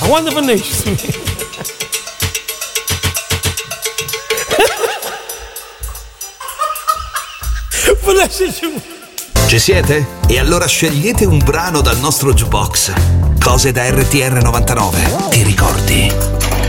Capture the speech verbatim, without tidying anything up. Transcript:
A Wonderful Nation. Ci siete? E allora scegliete un brano dal nostro jukebox. Cose da R T R novantanove. Ti ricordi?